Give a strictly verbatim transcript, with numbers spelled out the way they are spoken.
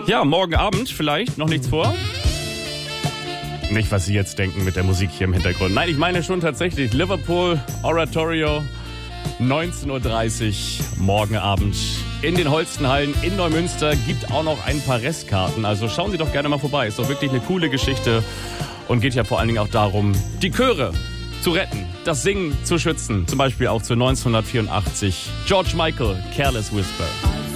Ja, morgen Abend vielleicht, noch nichts vor? Nicht, was Sie jetzt denken mit der Musik hier im Hintergrund. Nein, ich meine schon tatsächlich Liverpool Oratorio, neunzehn Uhr dreißig, morgen Abend in den Holstenhallen in Neumünster. Gibt auch noch ein paar Restkarten, also schauen Sie doch gerne mal vorbei. Ist doch wirklich eine coole Geschichte und geht ja vor allen Dingen auch darum, die Chöre zu retten, das Singen zu schützen. Zum Beispiel auch zu neunzehnhundertvierundachtzig George Michael, Careless Whisper.